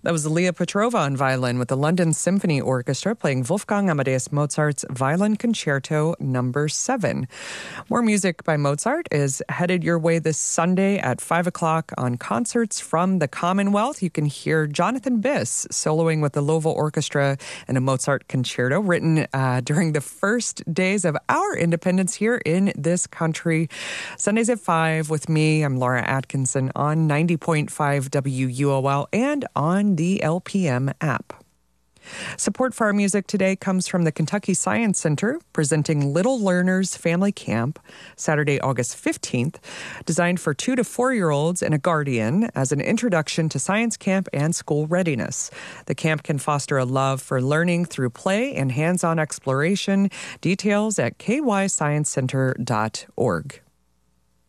That was Leah Petrova on violin with the London Symphony Orchestra playing Wolfgang Amadeus Mozart's Violin Concerto No. 7. More music by Mozart is headed your way this Sunday at 5 o'clock on Concerts from the Commonwealth. You can hear Jonathan Biss soloing with the Louisville Orchestra in a Mozart concerto written during the first days of our independence here in this country. Sundays at 5 with me. I'm Laura Atkinson on 90.5 WUOL and on the LPM app. Support for our music today comes from the Kentucky Science Center, presenting Little Learners Family Camp, Saturday, August 15th, designed for 2 to 4-year-olds and a guardian as an introduction to science camp and school readiness. The camp can foster a love for learning through play and hands-on exploration. Details at kysciencecenter.org.